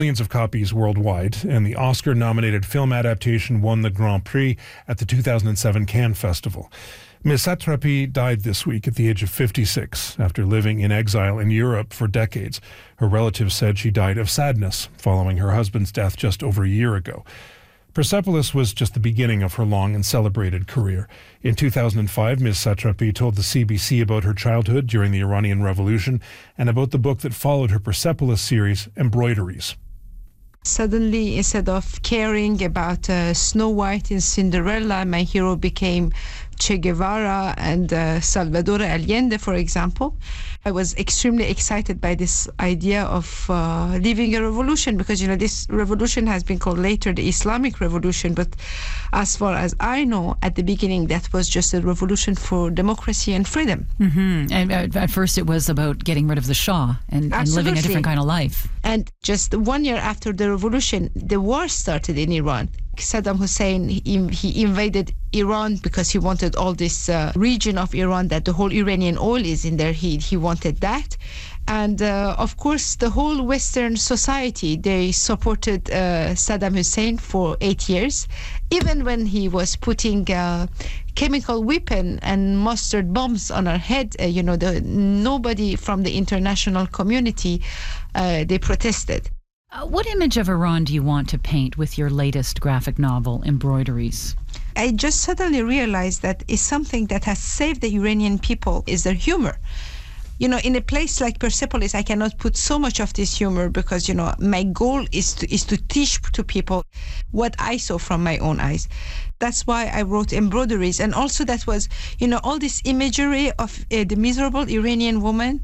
Millions of copies worldwide, and the Oscar-nominated film adaptation won the Grand Prix at the 2007 Cannes Festival. Ms. Satrapi died this week at the age of 56 after living in exile in Europe for decades. Her relatives said she died of sadness following her husband's death just over a year ago. Persepolis was just the beginning of her long and celebrated career. In 2005, Ms. Satrapi told the CBC about her childhood during the Iranian Revolution and about the book that followed her Persepolis series, Embroideries. Suddenly, instead of caring about Snow White and Cinderella, my hero became Che Guevara and Salvador Allende, for example. I was extremely excited by this idea of leading a revolution because, this revolution has been called later the Islamic Revolution. But as far as I know, at the beginning, that was just a revolution for democracy and freedom. Mm-hmm. And at first, it was about getting rid of the Shah and living a different kind of life. And just 1 year after the revolution, the war started in Iran. Saddam Hussein, he invaded Iran because he wanted all this region of Iran that the whole Iranian oil is in there. He wanted that. And of course, the whole Western society, they supported Saddam Hussein for 8 years, even when he was putting chemical weapon and mustard bombs on our head. Nobody from the international community, they protested. What image of Iran do you want to paint with your latest graphic novel, Embroideries? I just suddenly realized that it's something that has saved the Iranian people is their humor. In a place like Persepolis, I cannot put so much of this humor because, my goal is to teach to people what I saw from my own eyes. That's why I wrote Embroideries. And also that was, all this imagery of the miserable Iranian woman.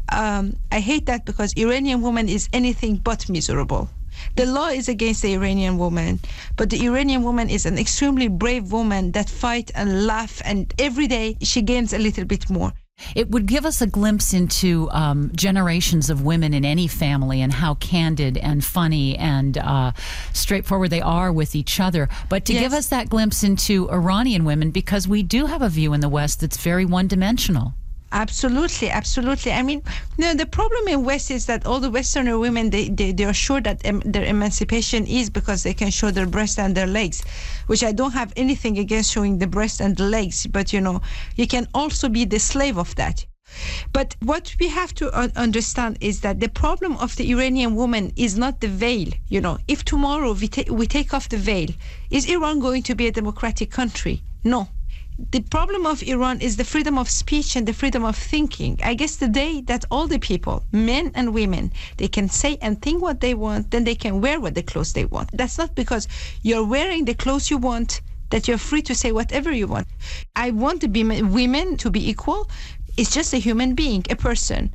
I hate that because Iranian woman is anything but miserable. The law is against the Iranian woman, but the Iranian woman is an extremely brave woman that fight and laugh, and every day she gains a little bit more. It would give us a glimpse into generations of women in any family and how candid and funny and straightforward they are with each other. But to give us that glimpse into Iranian women, because we do have a view in the West that's very one-dimensional. Absolutely, absolutely. I mean, the problem in West is that all the Westerner women, they are sure that their emancipation is because they can show their breast and their legs, which I don't have anything against showing the breast and the legs, but you can also be the slave of that. But what we have to understand is that the problem of the Iranian woman is not the veil. If tomorrow we take off the veil, is Iran going to be a democratic country? No. The problem of Iran is the freedom of speech and the freedom of thinking. I guess the day that all the people, men and women, they can say and think what they want, then they can wear what the clothes they want. That's not because you're wearing the clothes you want that you're free to say whatever you want. I want women to be equal. It's just a human being, a person.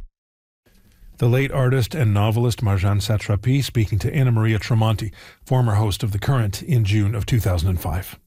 The late artist and novelist Marjane Satrapi speaking to Anna Maria Tremonti, former host of The Current, in June of 2005.